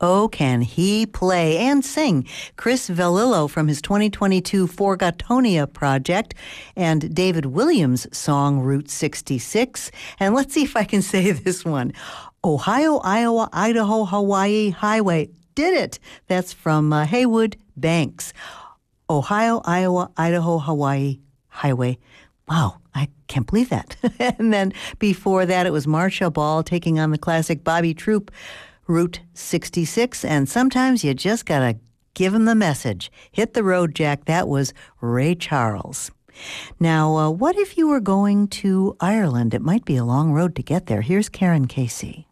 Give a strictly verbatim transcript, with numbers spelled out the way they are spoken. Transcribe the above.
Oh, Can He Play and Sing. Chris Velillo from his twenty twenty-two Forgotonia project, and David Williams' song Route sixty-six. And let's see if I can say this one. Ohio, Iowa, Idaho, Hawaii Highway. Did it. That's from uh, Haywood Banks. Ohio, Iowa, Idaho, Hawaii Highway. Wow, I can't believe that. And then before that, it was Marcia Ball taking on the classic Bobby Troop, Route sixty-six. And sometimes you just got to give them the message. Hit the road, Jack. That was Ray Charles. Now, uh, what if you were going to Ireland? It might be a long road to get there. Here's Karen Casey.